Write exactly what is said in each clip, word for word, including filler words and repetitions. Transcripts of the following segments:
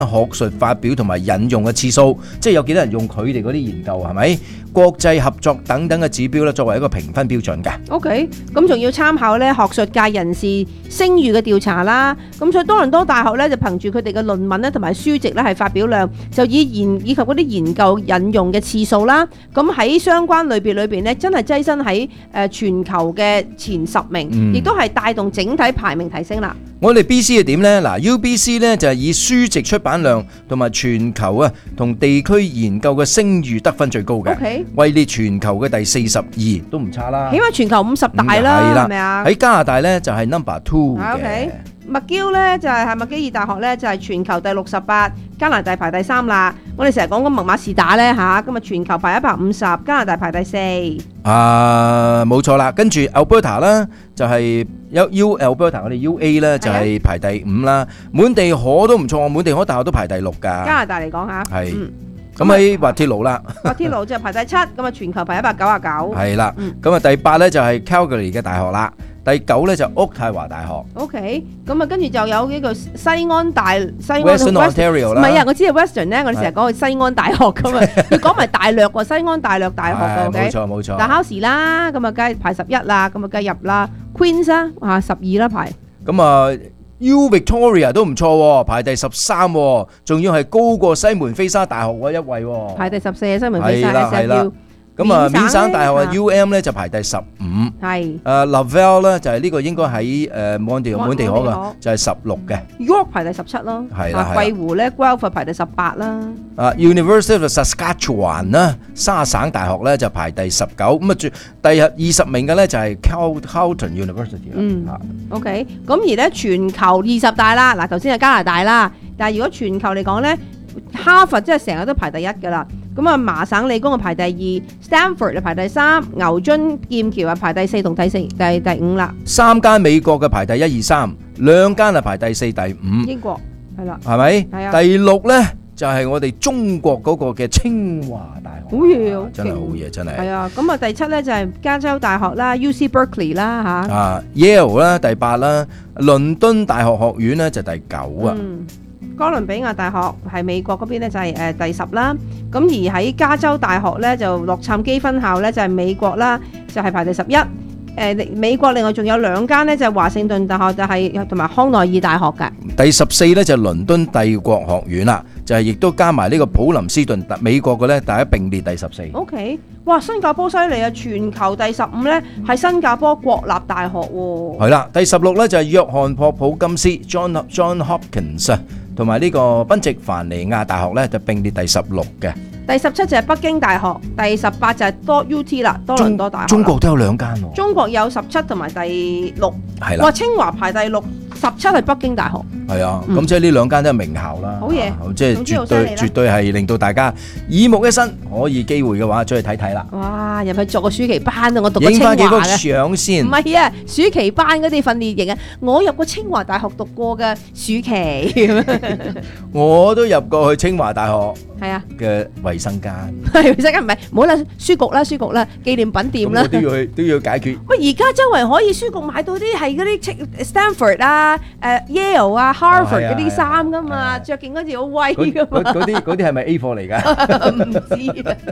學術發表同埋引用嘅次數，即係有幾多人用佢哋嗰啲研究係咪？國際合作等等嘅指標咧，作為一個評分標準嘅。 OK， 咁仲要參考咧學術界人士聲譽嘅調查啦。咁所以多倫多大學咧就憑住佢哋嘅論文咧同埋書籍咧係發表量，就以研以及嗰啲研究引用嘅次數啦。咁喺相關類別裏邊咧，真係躋身喺誒全球嘅前十名，亦都係帶動整體排名提升啦。 我哋 B C 係點呢？嗱 ，U B C 呢就係以書籍出版量同埋全球啊同地區研究嘅聲譽得分最高嘅， OK 位列全球嘅第四十二，都唔差啦。 起碼全球五十大啦，係咪啊？ 喺加拿大呢就係 number two 嘅。 OK， 麥嬌咧就係係麥基爾大學咧就係全球第六十八，加拿大排第三啦。我哋成日講緊麥馬士打咧嚇，今日全球排一百五十，加拿大排第四。 啊，冇錯啦。跟住 Alberta 啦，就係 U Alberta， 我哋 U A 咧就係排第五啦。滿地可都唔錯，滿地可大學都排第六㗎。 加拿大嚟講嚇， 係。咁喺滑鐵盧啦， 滑鐵盧就排第七，咁啊全球排一百九十九。 係啦，咁啊第八咧就係 Calgary 嘅大學啦。第九咧就渥太華大學。 OK， 咁啊跟住就有呢個西安大西安 Western Ontario 啦。 唔係啊，我知係 Western 咧，我哋成日講去西安大學噶嘛，要講埋大略喎，西安大略大學嘅 OK。 冇錯冇錯。 大考時啦，咁啊梗係排十一啦，咁啊梗係入啦。Queens 啊，啊十二啦排。 咁啊 U Victoria 都唔錯喎，排第十三，仲要係高過西門菲沙大學嗰一位喎。 排第十四，西門菲沙 S F U。 咁啊，緬省大學嘅 U M 咧就排第十五， 係。誒 Laval 咧就係呢個應該喺誒滿地滿地可嘅，就係十六嘅。 York 排第十七咯， 係啦係啦。 桂湖咧 Guelph 排第十八啦。 啊 University of Saskatchewan 啦，沙省大學咧就排第十九，咁啊最第二十名嘅咧就係 Carleton University 啦。 嗯 ，OK， 咁而咧全球二十大啦，嗱頭先係加拿大啦，但係如果全球嚟講咧，哈佛即係成日都排第一㗎啦。咁啊，麻省理工啊排第二 ，Stanford 啊排第三，牛津劍橋啊排第四同第四第第五啦。 三間美國嘅排第一二三，兩間啊排第四第五。 英國係啦， 係咪？ 係啊。 第六咧就係我哋中國嗰個嘅清華大學。 好嘢， 真係好嘢，真係。 係啊，咁啊第七咧就係加州大學啦 ，U C Berkeley 啦嚇。 啊 Yale 啦第八啦，倫敦大學學院咧就第九啊。 嗯。哥倫比亞大學係美國嗰邊咧就係誒第十啦，咁而喺加州大學咧就洛杉磯分校咧就係美國啦，就係排第十一。誒美國另外仲有兩間咧就係華盛頓大學就係同埋康奈爾大學嘅。 第十四咧就係倫敦帝國學院啦，就係亦都加埋呢個普林斯頓美國嘅咧，大家並列第十四。 OK， 哇！新加坡犀利啊，全球第十五咧係新加坡國立大學喎。 係啦，第十六咧就係約翰霍普金斯 John John Hopkins 啊。同埋呢個賓夕凡尼亞大學咧就並列第十六嘅。 第十七就係北京大學，第十八就係多 U T 啦，多倫多大學。 中國都有兩間喎。 中國有十七同埋第六。 係啦。 哇！清華排第六，十七係北京大學。 係啊，咁即係呢兩間都係名校啦。 好嘢， 即係絕對絕對係令到大家耳目一新，可以機會嘅話出去睇睇啦。 哇！入去做個暑期班啊，我讀過清華嘅。 影翻幾個相先。 唔係啊，暑期班嗰啲訓練營啊，我入過清華大學讀過嘅暑期。 我都入過去清華大學， 係啊嘅衛生間， 係衛生間唔係，唔好啦，書局啦，書局啦，紀念品店啦， 都要去都要解決。 喂，而家周圍可以書局買到啲係嗰啲 Stanford 啊、誒 Yale 啊、Harvard 嗰啲衫噶嘛，着件嗰時好威噶嘛。 嗰啲嗰啲係咪 A 貨嚟㗎？ 唔知啊。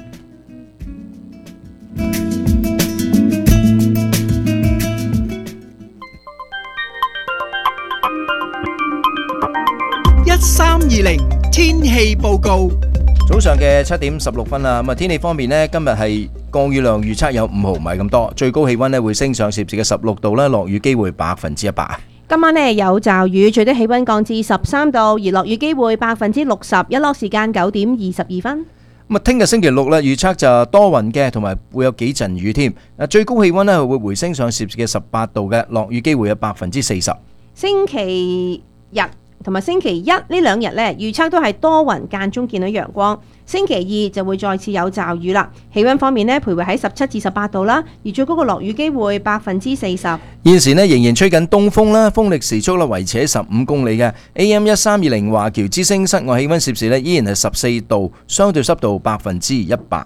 一三二零天氣報告， 早上嘅七點十六分啦。咁啊，天氣方面呢，今日係降雨量預測有五毫米咁多，最高氣溫呢會升上攝氏嘅十六度啦，落雨機會百分之一百。 今晚呢有驟雨，最低氣溫降至十三度，而落雨機會百分之六十，日落時間九點二十二分。 咁啊，聽日星期六咧，預測就多雲嘅，同埋會有幾陣雨添。啊，最高氣溫呢會回升上攝氏嘅十八度嘅，落雨機會有百分之四十。 星期日同埋星期一呢兩日呢，預測都係多雲間中見到陽光。星期二就會再次有驟雨啦。氣溫方面呢，徘徊喺十七至十八度啦，而最高嘅落雨機會百分之四十。 現時呢仍然吹緊東風啦，風力時速啦維持喺十五公里嘅。A M 一三二零華僑之聲室外氣溫攝氏呢依然係十四度，相對濕度百分之一百。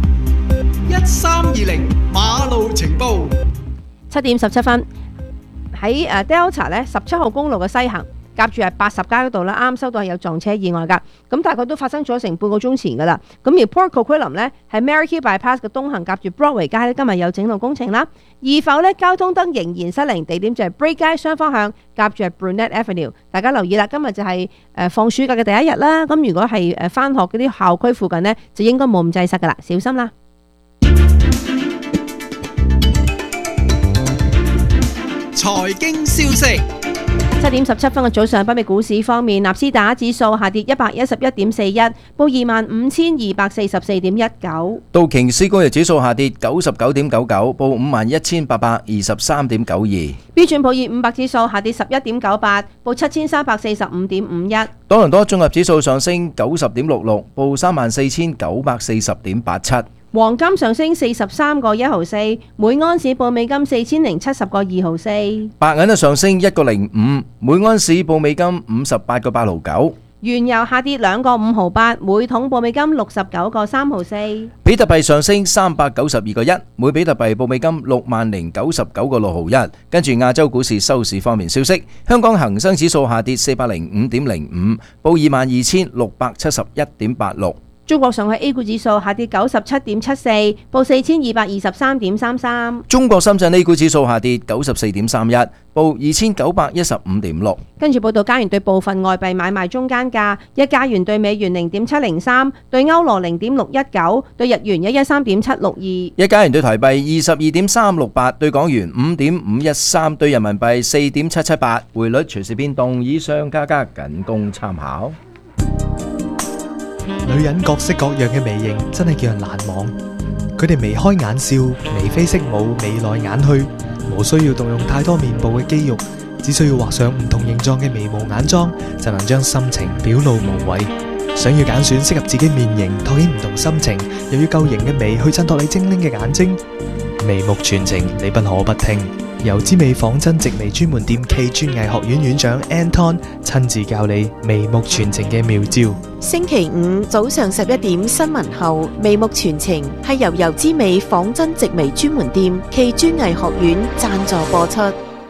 一三二零馬路情報， 七點十七分。 喺誒 Delta 咧十七號公路嘅西行，夾住係八十街嗰度啦，啱啱收到係有撞車意外㗎，咁大概都發生咗成半個鐘前㗎啦。咁而 Port Coquitlam 咧係 Merrick Bypass 嘅東行夾住 Broadway 街咧，今日有整路工程啦。二埠咧交通燈仍然失靈，地點就係 Break 街雙方向夾住係 Brunette Avenue。大家留意啦，今日就係誒放暑假嘅第一日啦。咁如果係誒返學嗰啲校區附近呢，就應該冇咁擠塞㗎啦，小心啦。 財經消息， 七點十七分嘅早上，北美股市方面，納斯達克指數下跌一百一十一點四一，報二萬五千二百四十四點一九。 道瓊斯工業指數下跌九十九點九九，報五萬一千八百二十三點九二。 標準普爾五百指數下跌十一點九八，報七千三百四十五點五一。 多倫多綜合指數上升九十點六六，報三萬四千九百四十點八七。 黃金上升四十三個一毫四，每安士報美金四千零七十個二毫四。 白銀啊上升一個零五，每安士報美金五十八個八毫九。 原油下跌兩個五毫八，每桶報美金六十九個三毫四。 比特幣上升三百九十二個一，每比特幣報美金六萬零九十九個六毫一。跟住亞洲股市收市方面消息，香港恒生指數下跌四百零五點零五，報二萬二千六百七十一點八六。 中國上海 A 股指數下跌九十七點七四，報四千二百二十三點三三。 中國深圳 A 股指數下跌九十四點三一，報二千九百一十五點六。 跟住報道加元對部分外幣買賣中間價：一加元對美元零點七零三，對歐羅零點六一九，對日元一一三點七六二。 一加元對台幣二十二點三六八，對港元五點五一三，對人民幣四點七七八。匯率隨時變動，以上價格僅供參考。 女人各式各樣嘅眉形真係叫人難忘，佢哋眉開眼笑、眉飛色舞、眉來眼去，無需要動用太多面部嘅肌肉，只需要畫上唔同形狀嘅眉毛眼妝，就能將心情表露無遺。想要揀選適合自己面型，托起唔同心情，又要夠型嘅眉去襯托你精靈嘅眼睛，眉目傳情你不可不聽。由之美仿真直眉專門店暨專藝學院院長 Anton 親自教你眉目傳情嘅妙招。 星期五早上十一點新聞後，眉目傳情係由由之美仿真直眉專門店暨專藝學院贊助播出。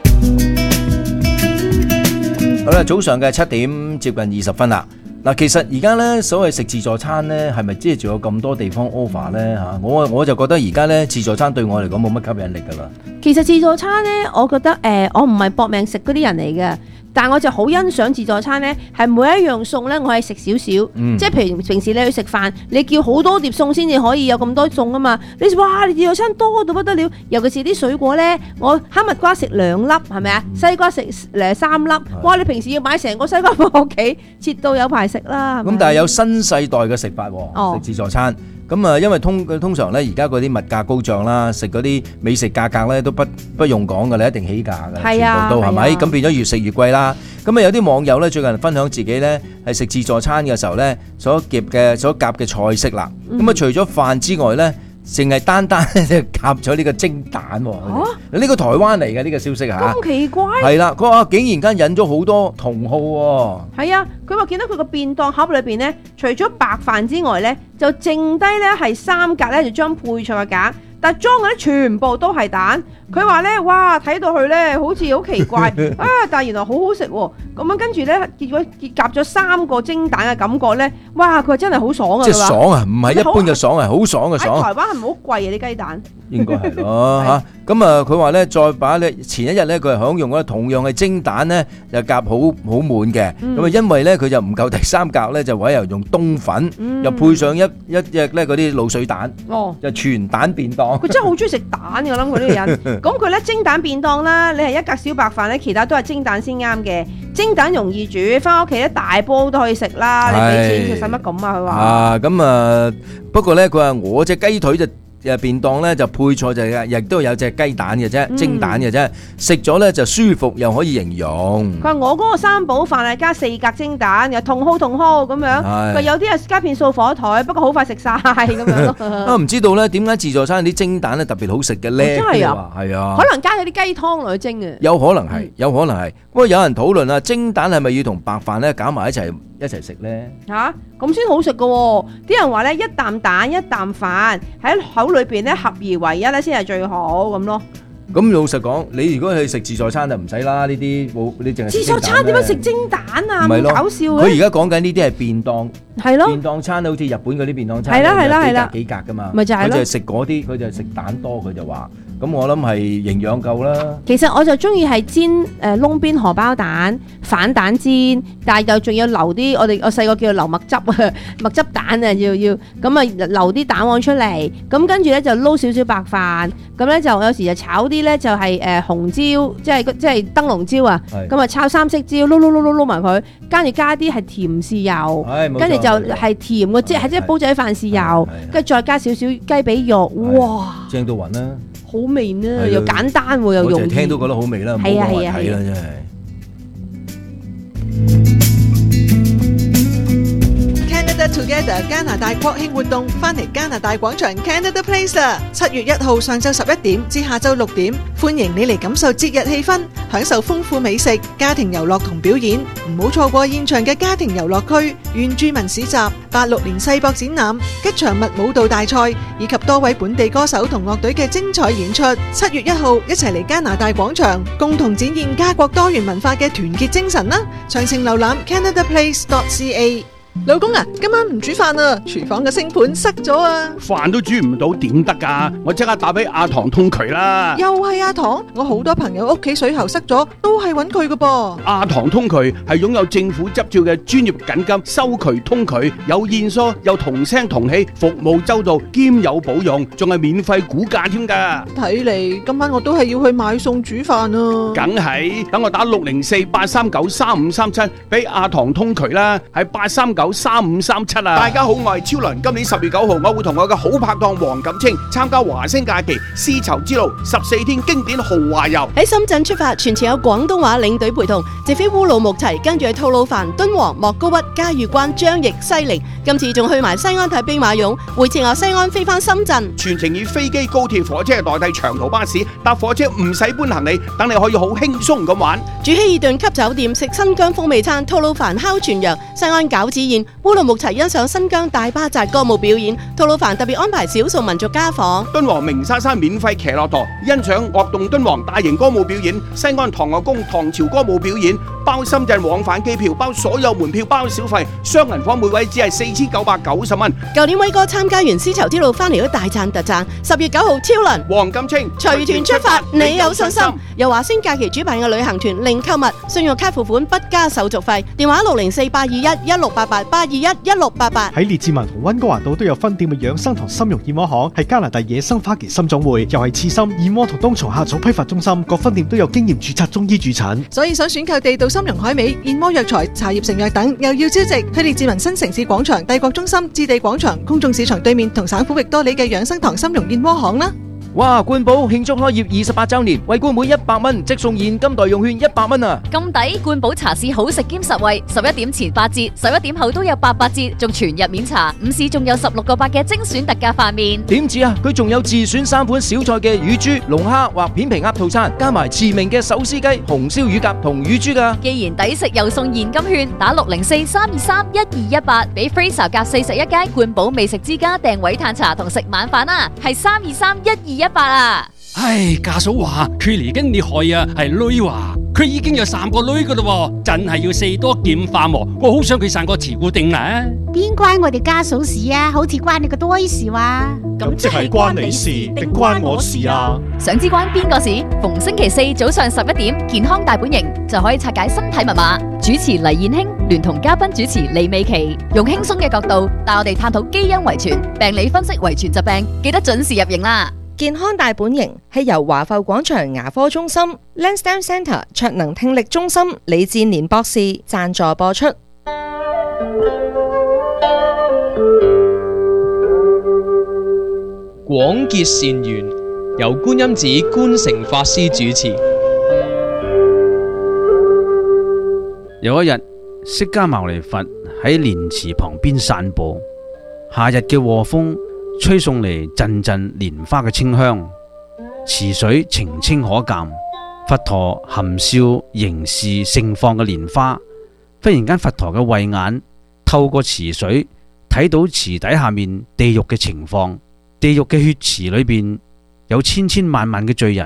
好啦，早上嘅七點接近二十分啦。嗱，其實而家呢，所謂食自助餐呢，係咪即係仲有咁多地方 offer 呢？嚇，我我就覺得而家呢，自助餐對我嚟講冇乜吸引力㗎啦。 其實自助餐呢，我覺得誒、呃，我唔係搏命食嗰啲人嚟嘅。但我就好欣賞自助餐呢，係每一樣餸呢，我係食少少，即係譬如平時你去食飯，你叫好多碟餸先至可以有咁多餸啊嘛。你哇，你自助餐多到不得了，尤其是啲水果呢，我哈密瓜食兩粒係咪啊？西瓜食誒三粒，哇！你平時要買成個西瓜返屋企，切到有排食啦。 咁但係有新世代嘅食法喎， 哦、 食自助餐。咁啊，因為通通常咧，而家嗰啲物價高漲啦，食嗰啲美食價格咧都不不用講嘅，你一定起價嘅， 係啊、 全部都係咪？咁、 啊、 變咗越食越貴啦。咁啊，有啲網友咧最近分享自己咧係食自助餐嘅時候咧所夾嘅所夾嘅菜式啦。咁啊、嗯，除咗飯之外咧，淨係單單咧夾咗呢個蒸蛋喎。呢、啊、個台灣嚟嘅呢個消息嚇。 咁奇怪。 係啦，佢話竟然間引咗好多同好喎。 係啊，佢話見到佢個便當盒裏邊咧，除咗白飯之外咧，就剩低咧係三格咧就裝配菜嘅架，但係裝嘅咧全部都係蛋。佢話咧，哇，睇到佢咧好似好奇怪啊，但係原來好好食喎。咁樣跟住咧，結果結夾咗三個蒸蛋嘅感覺咧，哇！佢話真係好爽啊！ 即係爽啊，唔係一般嘅爽啊，好爽嘅爽。 喺台灣係咪好貴啊啲雞蛋？ 應該係咯嚇。咁啊，佢話咧，再把咧前一日咧，佢係享用咧同樣嘅蒸蛋咧，就夾好好滿嘅。咁啊，因為咧佢就唔夠第三格咧，就唯有用冬粉，又配上一一隻咧嗰啲滷水蛋，就全蛋便當。 佢真係好中意食蛋嘅，我諗佢呢個人。咁佢咧蒸蛋便當啦，你係一格小白飯咧，其他都係蒸蛋先啱嘅。蒸蛋容易煮，翻屋企一大煲都可以食啦。你俾錢，佢使乜咁啊？佢話啊，咁啊，不過咧，佢話我隻雞腿就誒便當咧就配菜就亦都有隻雞蛋嘅啫，蒸蛋嘅啫，食咗咧就舒服又可以形容。 佢話我嗰個三寶飯係加四格蒸蛋，又茼蒿茼蒿咁樣。佢話有啲係加片掃火腿，不過好快食晒咁樣咯。 啊，唔知道咧點解自助餐啲蒸蛋咧特別好食嘅咧？ 真係啊， 係啊， 可能加咗啲雞湯落去蒸嘅。 有可能係，有可能係。不過有人討論啊，蒸蛋係咪要同白飯咧搞埋一齊一齊食咧？ 嚇，咁先好食㗎喎！啲人話咧，一啖蛋一啖飯喺口裏邊咧合而為一咧先係最好咁咯。 咁老實講，你如果去食自助餐就唔使啦，呢啲冇你淨係自助餐點樣食蒸蛋啊？咁搞笑嘅。 佢而家講緊呢啲係便當， 係咯， 便當餐好似日本嗰啲便當餐， 係啦係啦係啦， 幾格幾格㗎嘛， 咪就係咯。 佢就係食嗰啲，佢就係食蛋多，佢就話。咁我諗係營養夠啦。 其實我就中意係煎誒窿邊荷包蛋、反蛋煎，但係又仲要留啲我哋我細個叫做留麥汁啊，麥汁蛋啊，要要咁啊留啲蛋黃出嚟，咁跟住咧就撈少少白飯，咁咧就有時就炒啲咧就係誒紅椒，即係即係燈籠椒啊，咁啊炒三色椒撈撈撈撈撈埋佢，跟住加啲係甜豉油，跟住就係甜嘅即係即係煲仔飯豉油，跟住再加少少雞髀肉，哇！ 正到暈啦！ 好味啊，又簡單喎，又容易。 我就聽到覺得好味啦，唔好講話睇啦，真係。 Canada Together 加拿大國慶活動翻嚟加拿大廣場 Canada Place 啦！七月一號上晝十一點至下晝六點，歡迎你嚟感受節日氣氛，享受豐富美食、家庭遊樂同表演。唔好錯過現場嘅家庭遊樂區、原住民市集、八六年世博展覽、吉祥物舞蹈大賽，以及多位本地歌手同樂隊嘅精彩演出。七月一號一齊嚟加拿大廣場，共同展現家國多元文化嘅團結精神啦！詳情瀏覽 canada place dot c a。老公啊，今晚唔煮飯啊，廚房嘅星盤塞咗啊！ 飯都煮唔到點得噶？我即刻打俾阿唐通渠啦！ 又係阿唐，我好多朋友屋企水喉塞咗，都係揾佢噶噃。 阿唐通渠係擁有政府執照嘅專業緊急收渠通渠，有現疏，有同聲同氣，服務周到，兼有保用，仲係免費估價添噶。 睇嚟今晚我都係要去買餸煮飯啊！ 梗係，等我打六零四八三九三五三七俾阿唐通渠啦，係八三九三五三七啊！大家好，我係超倫。今年十月九號，我會同我嘅好拍檔黃錦清參加華星假期絲綢之路十四天經典豪華遊。 喺深圳出發，全程有廣東話領隊陪同，直飛烏魯木齊，跟住去吐魯番、敦煌、莫高窟、嘉峪關、張掖、西寧。今次仲去埋西安睇兵馬俑，回程由西安飛翻深圳。 全程以飛機、高鐵、火車代替長途巴士，搭火車唔使搬行李，等你可以好輕鬆咁玩。 住希爾頓級酒店，食新疆風味餐，吐魯番烤全羊，西安餃子宴。烏魯木齊欣賞新疆大巴扎歌舞表演，吐魯番特別安排少數民族家訪。 敦煌鳴沙山免費騎駱駝，欣賞樂動敦煌大型歌舞表演。西安唐樂宮唐朝歌舞表演，包深圳往返機票，包所有門票，包小費，雙人房每位只係四千九百九十蚊。 舊年威哥參加完絲綢之路翻嚟都大讚特讚。十月九號超輪黃錦清隨團出發，你有信心？由華星假期主辦嘅旅行團，零購物，信用卡付款不加手續費。電話六零四八二一一六八八八二一一六八八。 喺列治文同溫哥華島都有分店嘅養生堂參茸燕窩行，係加拿大野生花旗參總會，又係刺參、燕窩同冬蟲夏草批發中心，各分店都有經驗註冊中醫駐診。 所以想選購地道參茸海味、燕窩藥材、茶葉成藥等，又要招值，去列治文新城市廣場、帝國中心、置地廣場、公眾市場對面同省府域多里嘅養生堂參茸燕窩行啦。 哇！冠寶慶祝開業二十八週年，為冠每一百蚊即送現金代用券一百蚊啊！ 咁抵！冠寶茶市好食兼實惠，十一點前八折，十一點後都有八八折，仲全日免茶。午市仲有十六個八嘅精選特價飯麵。 點止啊！佢仲有自選三款小菜嘅乳豬、龍蝦或片皮鴨套餐，加埋馳名嘅手撕雞、紅燒乳鴿同乳豬噶。 既然抵食又送現金券，打六零四三二三一二一八，俾 Fraser 夾四十一街冠寶美食之家訂位嘆茶同食晚飯啊！係三二三一二一八啊！ 唉，家嫂話佢嚟緊厲害啊，係女話佢已經有三個女噶啦，真係要四多劍化喎。我好想佢生個慈固定啦。 邊關我哋家嫂事啊？好似關你個多事話。 咁即係關你事定關我事啊？ 想知關邊個事？逢星期四早上十一點，健康大本營就可以拆解身體密碼。主持黎燕卿聯同嘉賓主持李美琪，用輕鬆嘅角度帶我哋探討基因遺傳、病理分析遺傳疾病，記得準時入營啦。 健康大本營係由華埠廣場牙科中心、Lansdowne Centre 卓能聽力中心李志年博士贊助播出。 廣結善緣，由觀音寺觀誠法師主持。 有一日，釋迦牟尼佛喺蓮池旁邊散步，夏日嘅和風吹送嚟陣陣蓮花嘅清香，池水澄清可鑑。佛陀含笑凝視盛放嘅蓮花，忽然間佛陀嘅慧眼透過池水睇到池底下面地獄嘅情況。地獄嘅血池裏邊有千千萬萬嘅罪人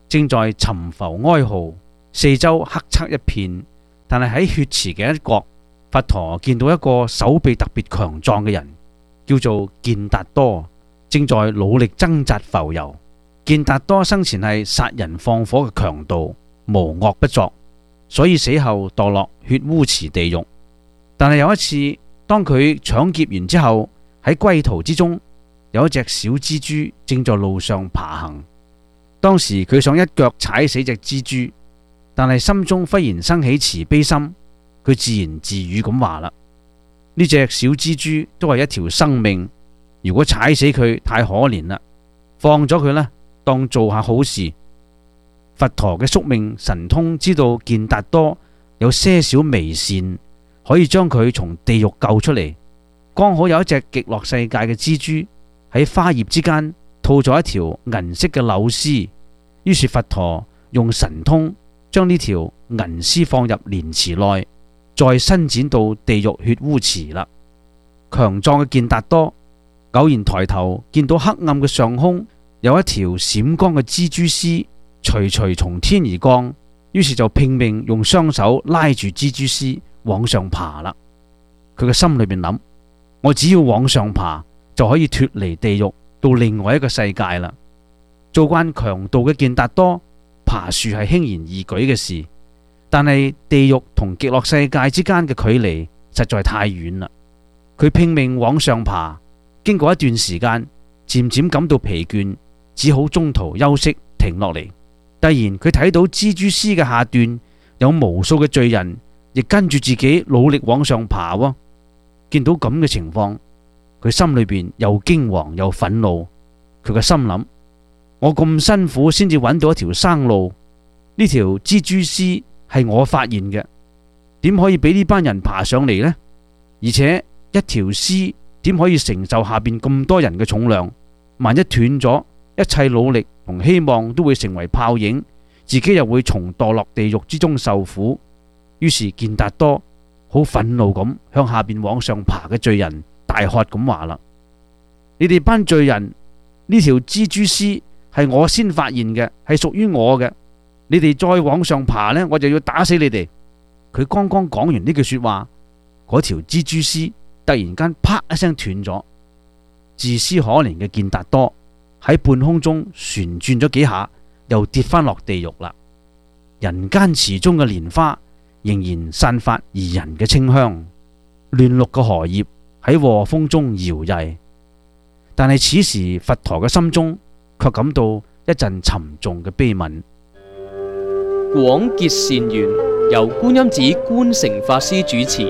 正在沉浮哀號，四周黑漆一片。但係喺血池嘅一角，佛陀見到一個手臂特別強壯嘅人，叫做健達多，正在努力掙扎浮游。健達多生前係殺人放火嘅強盜，無惡不作，所以死後墮落血污池地獄。但係有一次，當佢搶劫完之後，喺歸途之中，有一隻小蜘蛛正在路上爬行。當時佢想一腳踩死隻蜘蛛，但係心中忽然生起慈悲心，佢自言自語咁話啦：呢隻小蜘蛛都係一條生命，如果踩死佢太可憐啦，放咗佢啦，當做下好事。佛陀嘅宿命神通知道健達多有些少微善，可以將佢從地獄救出嚟。剛好有一隻極樂世界嘅蜘蛛喺花葉之間套咗一條銀色嘅柳絲，於是佛陀用神通將呢條銀絲放入蓮池內，再伸展到地獄血污池啦。強壯嘅健達多偶然抬頭見到黑暗嘅上空有一條閃光嘅蜘蛛絲徐徐從天而降，於是就拼命用雙手拉住蜘蛛絲往上爬啦。佢嘅心裏邊諗：我只要往上爬就可以脫離地獄到另外一個世界啦。做慣強盜嘅健達多爬樹係輕而易舉嘅事，但係地獄同極樂世界之間嘅距離實在太遠啦。佢拼命往上爬，經過一段時間，漸漸感到疲倦，只好中途休息停落嚟。突然佢睇到蜘蛛絲嘅下段有無數嘅罪人亦跟住自己努力往上爬喎。見到咁嘅情況，佢心裏邊又驚惶又憤怒。佢個心諗：我咁辛苦先至揾到一條生路，呢條蜘蛛絲係我發現嘅，點可以俾呢班人爬上嚟呢？而且一條絲點可以承受下邊咁多人嘅重量？萬一斷咗，一切努力同希望都會成為泡影，自己又會重墮落地獄之中受苦。於是健達多好憤怒咁向下邊往上爬嘅罪人大喝咁話啦：你哋班罪人，呢條蜘蛛絲係我先發現嘅，係屬於我嘅。你哋再往上爬呢，我就要打死你哋。佢剛剛講完呢句說話，嗰條蜘蛛絲突然間啪一聲斷咗。自私可憐嘅健達多喺半空中旋轉咗幾下，又跌翻落地獄啦。人間池中嘅蓮花仍然散發宜人嘅清香，嫩綠嘅荷葉喺和風中搖曳。但係此時佛陀嘅心中卻感到一陣沉重嘅悲憫。 廣結善緣，由觀音寺觀誠法師主持。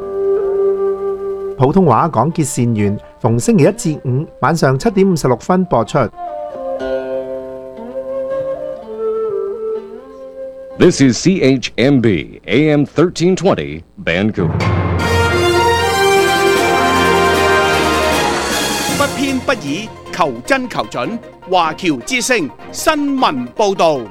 普通話廣結善緣，逢星期一至五晚上七點五十六分播出。 This is C H M B A M thirteen twenty Vancouver。 不偏不倚，求真求準，華僑之聲新聞報導。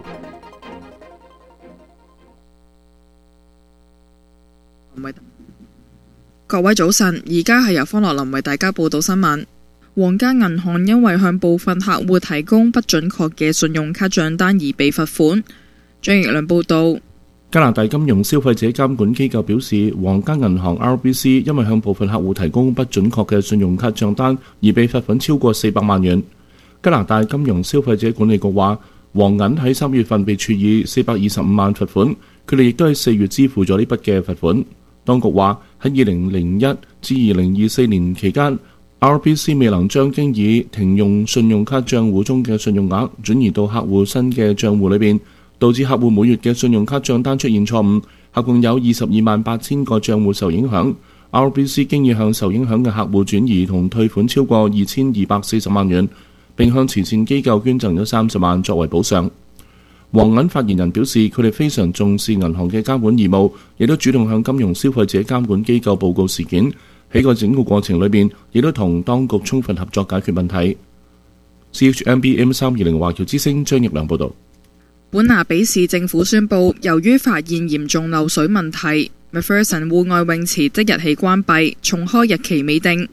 各位早晨，而家係由方樂林為大家報道新聞。皇家銀行因為向部分客戶提供不準確嘅信用卡賬單而被罰款。張奕亮報道。 加拿大金融消費者監管機構表示，皇家銀行 R B C 因為向部分客戶提供不準確嘅信用卡賬單而被罰款超過四百萬元。加拿大金融消費者管理局話，皇銀喺三月份被處以四百二十五萬罰款，佢哋亦都喺四月支付咗呢筆嘅罰款。當局話喺二零零一至二零二四年期間 ，R B C 未能將經已停用信用卡賬戶中嘅信用額轉移到客戶新嘅賬戶裏邊，導致客戶每月嘅信用卡賬單出現錯誤，合共有二十二萬八千個賬戶受影響。R B C 經已向受影響嘅客戶轉移同退款超過二千二百四十萬元，並向慈善機構捐贈咗三十萬作為補償。皇銀發言人表示，佢哋非常重視銀行嘅監管義務，亦都主動向金融消費者監管機構報告事件。喺個整個過程裏邊，亦都同當局充分合作解決問題。C H M B M 三二零華僑之聲張奕良報道。 本拿比市政府宣布，由於發現嚴重漏水問題， McPherson 戶外泳池即日起關閉，重開日期未定。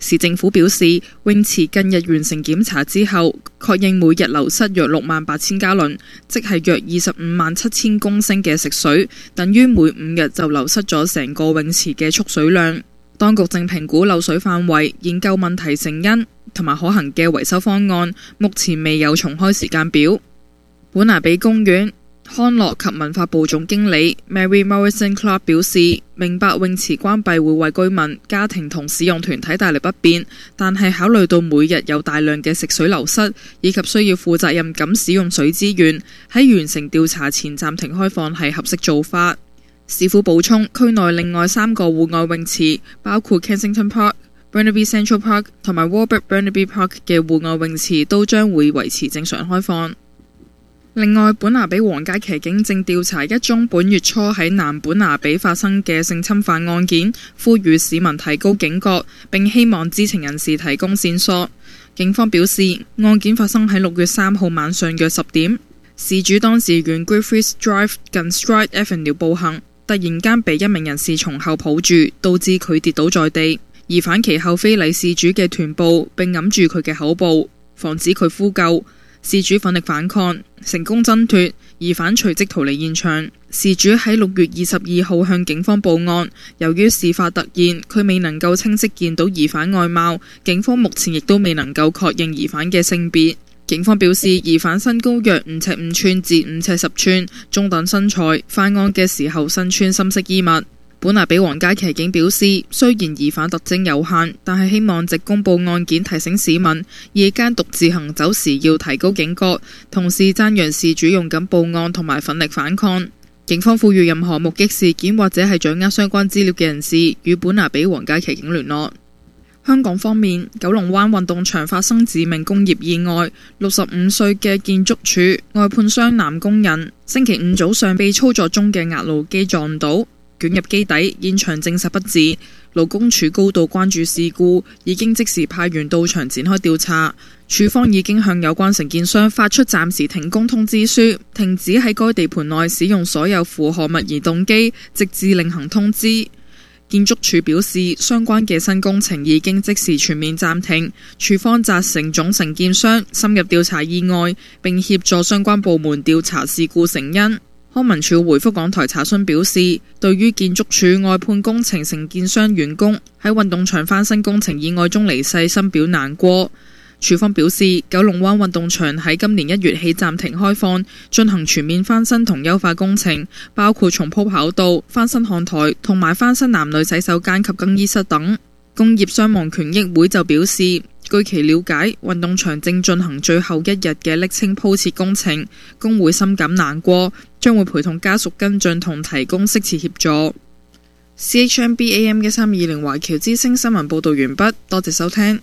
市政府表示，泳池近日完成檢查之後，確認每日流失約六萬八千加侖，即係約二十五萬七千公升嘅食水，等於每五日就流失咗成個泳池嘅蓄水量。當局正評估漏水範圍、研究問題成因同埋可行嘅維修方案，目前未有重開時間表。本拿比公園康樂及文化部總經理 Mary Morrison Clark 表示，明白泳池關閉會為居民、家庭同使用團體帶嚟不便，但係考慮到每日有大量嘅食水流失，以及需要負責任咁使用水資源，喺完成調查前暫停開放係合適做法。市府補充，區內另外三個戶外泳池，包括 Kensington Park、Burnaby Central Park 同埋 Warburg Burnaby Park 嘅戶外泳池都將會維持正常開放。另外，本拿比皇家騎警正調查一宗本月初喺南本拿比發生嘅性侵犯案件，呼籲市民提高警覺，並希望知情人士提供線索。警方表示，案件發生喺六月三號晚上約十點，事主當時沿 Griffiths Drive 近 Stride Avenue 步行，突然間被一名人士從後抱住，導致佢跌倒在地。疑犯其後非禮事主嘅臀部，並揞住佢嘅口部，防止佢呼救。事主奮力反抗，成功掙脫，疑犯隨即逃離現場。事主喺六月二十二號向警方報案，由於事發突然，佢未能夠清晰見到疑犯外貌，警方目前亦都未能夠確認疑犯嘅性別。警方表示，疑犯身高約五尺五寸至五尺十寸，中等身材，犯案嘅時候身穿深色衣物。本拿比皇家騎警表示，雖然疑犯特徵有限，但係希望藉公佈案件提醒市民，夜間獨自行走時要提高警覺，同時讚揚事主勇敢報案同埋奮力反抗。警方呼籲任何目擊事件或者係掌握相關資料嘅人士，與本拿比皇家騎警聯絡。香港方面，九龍灣運動場發生致命工業意外，六十五歲嘅建築署外判商男工人星期五早上被操作中嘅壓路機撞到，捲入機底，現場證實不治。勞工處高度關注事故，已經即時派員到場展開調查。處方已經向有關承建商發出暫時停工通知書，停止喺該地盤內使用所有負荷物移動機，直至另行通知。建築署表示，相關嘅新工程已經即時全面暫停。處方責成總承建商深入調查意外，並協助相關部門調查事故成因。康文署回覆港台查詢表示，對於建築署外判工程承建商員工喺運動場翻新工程意外中離世，深表難過。署方表示，九龍灣運動場喺今年一月起暫停開放，進行全面翻新同優化工程，包括重鋪跑道、翻新看台同埋翻新男女洗手間及更衣室等。工業傷亡權益會就表示，據其了解，運動場正進行最後一日嘅瀝青鋪設工程，工會深感難過，將會陪同家屬跟進同提供適切協助。C H M B A M 一三二零華僑之聲新聞報導完畢，多謝收聽。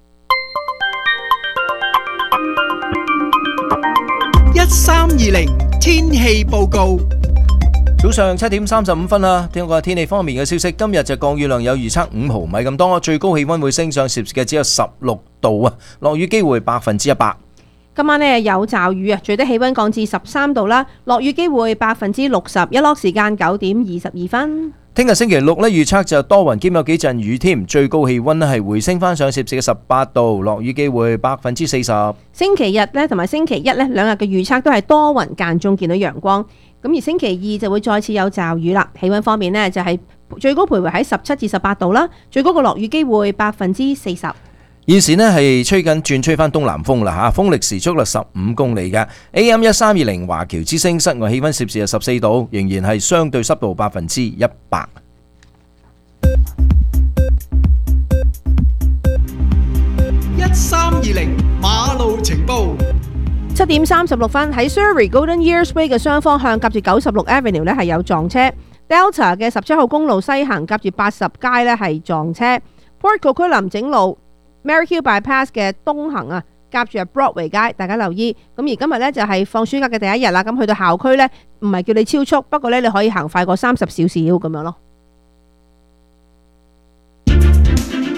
一三二零天氣報告。 早上七點三十五分啦，聽過天氣方面嘅消息，今日就降雨量有預測五毫米咁多，最高氣溫會升上攝氏嘅只有十六度啊，落雨機會百分之一百。 今晚呢有驟雨啊，最低氣溫降至十三度啦，落雨機會百分之六十，日落時間九點二十二分。 聽日星期六呢，預測就多雲兼有幾陣雨添，最高氣溫呢係回升翻上攝氏嘅十八度，落雨機會百分之四十。 星期日呢同埋星期一呢兩日嘅預測都係多雲間中見到陽光，咁而星期二就會再次有驟雨啦。氣溫方面呢，就係最高徘徊喺十七至十八度啦，最高嘅落雨機會百分之四十。 現時呢係吹緊轉吹翻東南風啦嚇，風力時速率十五公里嘅。A M 一三二零華僑之聲，室外氣溫攝氏係十四度，仍然係相對濕度百分之一百。 一三二零馬路情報。 七點三十六分喺 Surrey Golden Years Way 嘅雙方向夾住九十六 Avenue 呢係有撞車 ，Delta 嘅十七號公路西行夾住八十街呢係撞車 ，Port Coquitlam 林整路 Maryhill Bypass 嘅東行啊，夾住係 Broadway 街，大家留意。咁而今日呢就係放暑假嘅第一日啦，咁去到校區呢，唔係叫你超速，不過呢你可以行快過三十少少咁樣咯。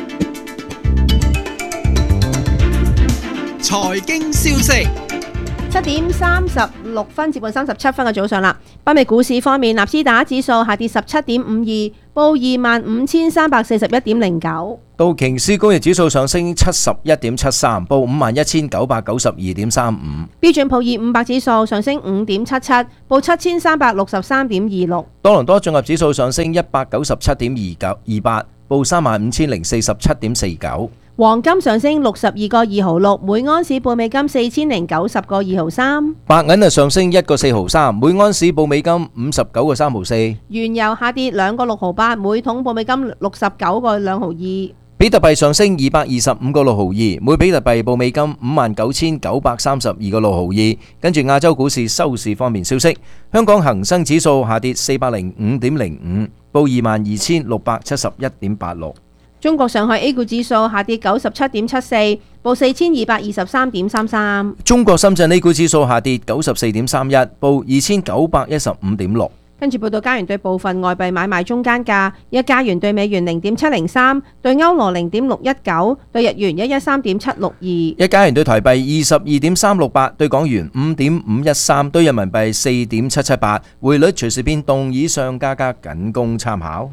財經消息。 七點三十六分，接近三十七分嘅早上啦。北美股市方面，納斯達克指數下跌十七點五二，報二萬五千三百四十一點零九。 道瓊斯工業指數上升七十一點七三，報五萬一千九百九十二點三五。 標準普爾五百指數上升五點七七，報七千三百六十三點二六。 多倫多綜合指數上升一百九十七點二九二八，報三萬五千零四十七點四九。 黃金上升六十二個二毫六，每盎司報美金四千零九十個二毫三。 白銀啊上升一個四毫三，每盎司報美金五十九個三毫四。 原油下跌兩個六毫八，每桶報美金六十九個兩毫二。 比特幣上升二百二十五個六毫二，每比特幣報美金五萬九千九百三十二個六毫二。跟住亞洲股市收市方面消息，香港恒生指數下跌四百零五點零五，報二萬二千六百七十一點八六。 中國上海 A 股指數下跌九十七點七四，報四千二百二十三點三三。 中國深圳 A 股指數下跌九十四點三一，報二千九百一十五點六。 跟住報道加元對部分外幣買賣中間價：一加元對美元零點七零三，對歐羅零點六一九，對日元一一三點七六二。 一加元對台幣二十二點三六八，對港元五點五一三，對人民幣四點七七八。匯率隨時變動，以上價格僅供參考。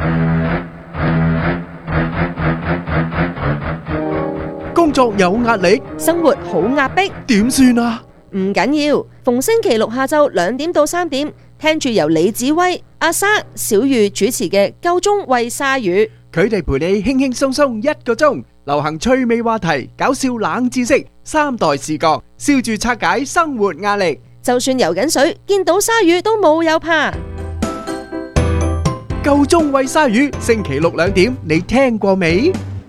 工作有壓力， 生活好壓迫， 點算啊？ 唔緊要，逢星期六下晝兩點到三點，聽住由李子威、阿沙、小玉主持嘅《夠鐘喂鯊魚》， 佢哋陪你輕輕鬆鬆一個鐘，流行趣味話題、搞笑冷知識、三代視角，笑住拆解生活壓力。 就算游緊水，見到鯊魚都冇有怕。 夠鐘喂鯊魚，星期六兩點，你聽過未？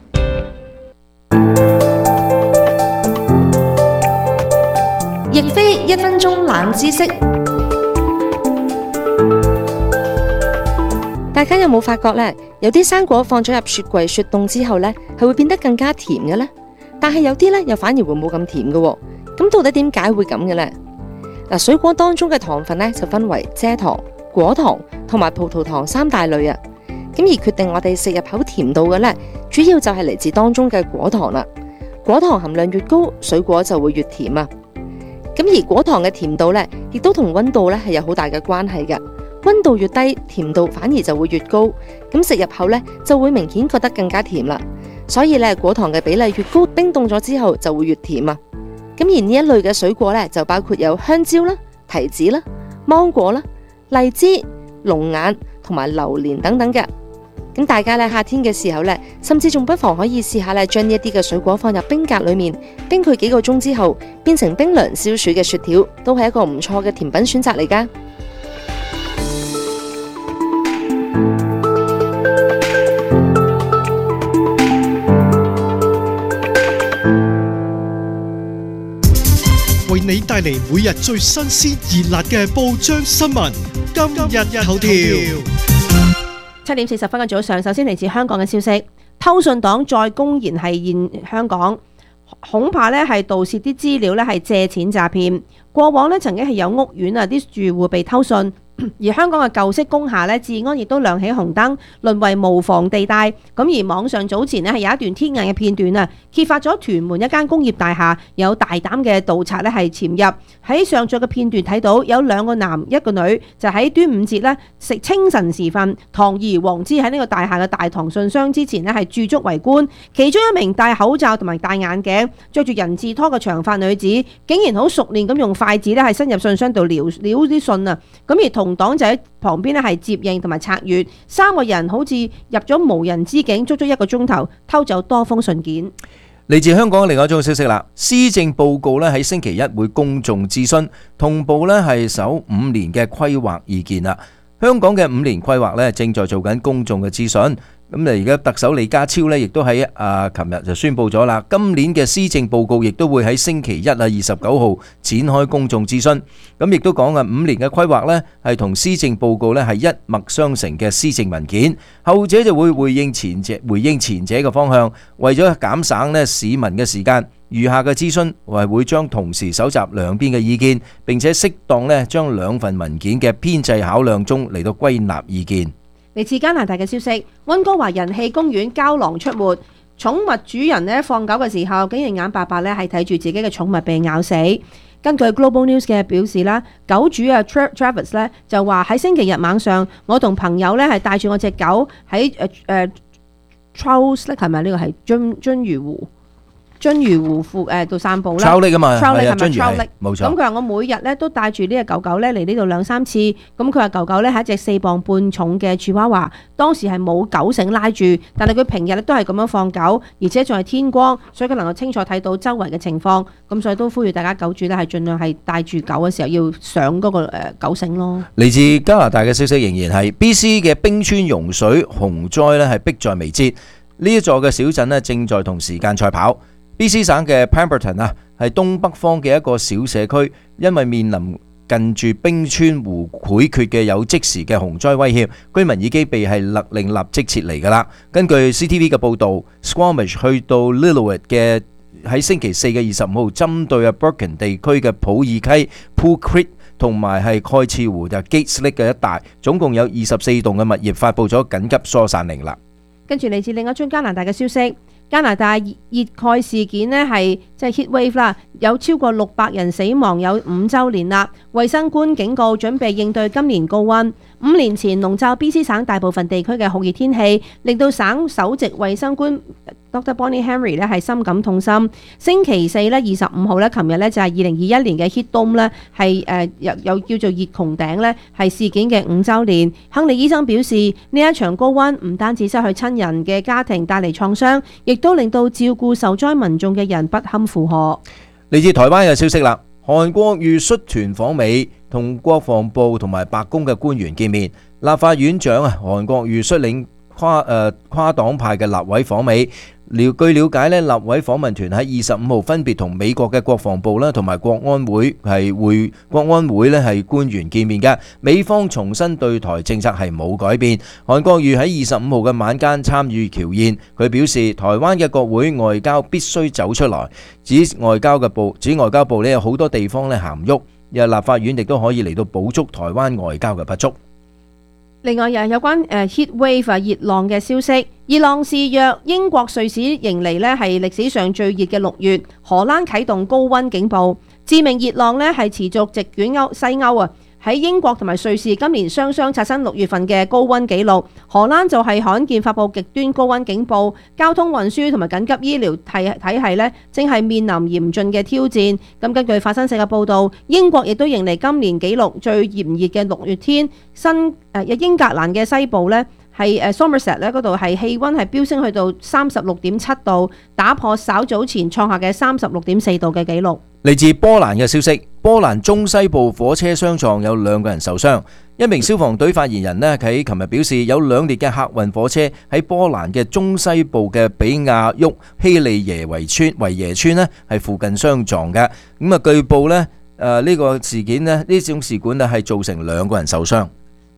亦非一分鐘冷知識。大家有冇發覺呢？有啲生果放咗入雪櫃雪凍之後呢，係會變得更加甜嘅呢？但係有啲呢，又反而會冇咁甜嘅。咁到底點解會咁嘅呢？嗱，水果當中嘅糖分呢，就分為蔗糖、果糖同埋葡萄糖三大類啊。咁而決定我哋食入口甜度嘅呢，主要就係嚟自當中嘅果糖啦。果糖含量越高，水果就會越甜啊。咁而果糖嘅甜度呢，亦都同溫度呢係有好大嘅關係嘅。溫度越低，甜度反而就會越高。咁食入口呢，就會明顯覺得更加甜啦。所以呢，果糖嘅比例越高，冰凍咗之後就會越甜啊。咁而呢一類嘅水果呢，就包括有香蕉啦、提子啦、芒果啦、荔枝、龍眼同埋榴蓮等等嘅。咁大家咧夏天嘅時候咧，甚至仲不妨可以試下咧，將呢一啲嘅水果放入冰格裏面，冰佢幾個鐘之後，變成冰涼消暑嘅雪條，都係一個唔錯嘅甜品選擇嚟噶。 為你帶嚟每日最新鮮熱辣嘅報章新聞，今日頭條。 七點四十分嘅早上，首先嚟自香港嘅消息，偷信黨再公然係現香港，恐怕咧係盜竊啲資料咧係借錢詐騙。過往咧曾經係有屋苑啊啲住戶被偷信，而香港嘅舊式工廈咧治安亦都亮起紅燈，淪為無防地帶。咁而網上早前咧係有一段天眼嘅片段啊，揭發咗屯門一間工業大廈有大膽嘅盜賊咧係潛入。喺上載嘅片段睇到有兩個男一個女，就喺端午節咧食清晨時分，堂而皇之喺呢個大廈嘅大堂信箱之前咧係駐足圍觀。其中一名戴口罩同埋戴眼鏡、着住人字拖嘅長髮女子，竟然好熟練咁用筷子咧係伸入信箱度撩撩啲信啊！咁而同黨就喺旁邊咧係接應同埋拆閱，三個人好似入咗無人之境，足足一個鐘頭偷走多封信件。 嚟自香港另外一種消息啦，施政報告咧喺星期一會公眾諮詢，同步咧係首五年嘅規劃意見啦。香港嘅五年規劃咧正在做緊公眾嘅諮詢。咁啊，而家特首李家超咧亦都喺啊，琴日就宣布咗啦，今年嘅施政報告亦都會喺星期一啊，二十九號展開公眾諮詢。咁亦都講啊，五年嘅規劃咧係同施政報告咧係一脈相承嘅施政文件，後者就會回應前者回應前者嘅方向，為咗減省咧市民嘅時間，餘下嘅諮詢係會將同時搜集兩邊嘅意見，並且適當咧將兩份文件嘅編製考量中嚟到歸納意見。 嚟自加拿大嘅消息，溫哥華人氣公園膠囊出沒，寵物主人咧放狗嘅時候，竟然眼白白咧係睇住自己嘅寵物被咬死。 根據 Global News 嘅表示啦，狗主啊 Travis 咧就話喺星期日晚上，我同朋友咧係帶住我隻狗喺誒誒 Charles Lake 係咪呢個係津津魚湖？津魚湖附誒度散步啦 Trout Lake 啊嘛 Trout Lake 係啊係咪津魚係 Trout Lake？ 冇錯咁佢話我每日咧都帶住呢隻狗狗咧嚟呢度兩三次。咁佢話狗狗咧係一隻四磅半重嘅吉娃娃，當時係冇狗繩拉住，但係佢平日咧都係咁樣放狗，而且仲係天光，所以佢能夠清楚睇到周圍嘅情況。咁所以都呼籲大家狗主咧係盡量係帶住狗嘅時候要上嗰個誒狗繩咯。 嚟自加拿大嘅消息仍然係 B C 嘅冰川融水洪災咧係迫在眉睫，呢一座嘅小鎮咧正在同時間賽跑。B C 省嘅 Pemberton 啊，係東北方嘅一個小社區，因為面臨近住冰川湖潰決嘅有即時嘅洪災威脅，居民已經被係勒令立即撤離㗎啦。根據 C T V 嘅報導 ，Squamish 去到 Lillooet 嘅喺星期四嘅二十五號，針對啊 Birkin 地區嘅普爾溪 Pool Creek 同埋係蓋茨湖就 Gates Lake 嘅一帶，總共有二十四棟嘅物業發布咗緊急疏散令啦。 跟住嚟自另一宗加拿大嘅消息。加拿大熱熱蓋事件呢係即係 heat wave 啦，有超過六百人死亡，有五週年啦。衛生官警告準備應對今年高溫。五年前籠罩 B C 省大部分地區嘅酷熱天氣，令到省首席衛生官 Doctor Bonnie Henry 咧係深感痛心。星期四咧二十五號咧，琴日咧就係二零二一年嘅 Heat Dome 咧係誒有有叫做熱穹頂咧係事件嘅五週年。亨利醫生表示，呢一場高溫唔單止失去親人嘅家庭帶嚟創傷，亦都令到照顧受災民眾嘅人不堪負荷。 嚟自台灣嘅消息啦，韓國瑜率團訪美，同國防部同埋白宮嘅官員見面。立法院長啊，韓國瑜率領跨誒、呃、跨黨派嘅立委訪美。了據了解咧，立委訪問團喺二十五號分別同美國嘅國防部啦，同埋國安會係會國安會咧係官員見面嘅。美方重申對台政策係冇改變。韓國瑜喺二十五號嘅晚間參與僑宴，佢表示台灣嘅國會外交必須走出來，指外交嘅部指外交部咧有好多地方咧行唔喐，又立法院亦都可以嚟到補足台灣外交嘅不足。 另外又有關誒 heat wave 啊熱浪嘅消息，熱浪肆虐，英國瑞士迎嚟呢係歷史上最熱嘅六月，荷蘭啟動高溫警報，致命熱浪呢係持續席捲歐西歐啊！喺英國同埋瑞士今年雙雙刷新六月份嘅高溫紀錄，荷蘭就係罕見發布極端高溫警報，交通運輸同埋緊急醫療體體系呢正係面臨嚴峻嘅挑戰。咁根據法新社嘅報導，英國亦都迎嚟今年紀錄最炎熱嘅六月天，新誒英格蘭嘅西部呢係誒 Somerset 咧嗰度係氣温係飆升去到三十六點七度，打破稍早前創下嘅三十六點四度嘅紀錄。 嚟自波蘭嘅消息，波蘭中西部火車相撞，有兩個人受傷。一名消防隊發言人呢，喺琴日表示，有兩列嘅客運火車喺波蘭嘅中西部嘅比亞沃希利耶維村維耶村呢係附近相撞嘅。咁啊，據報呢，誒、呃、呢、呢個事件呢，呢種事故呢係造成兩個人受傷。